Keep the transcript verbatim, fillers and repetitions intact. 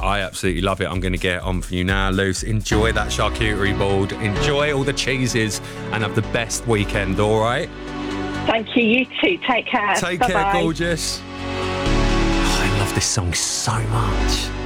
I absolutely love it. I'm going to get it on for you now, Luce. Enjoy that charcuterie board. Enjoy all the cheeses and have the best weekend, all right? Thank you. You too. Take care. Take Bye-bye. care, gorgeous. Oh, I love this song so much.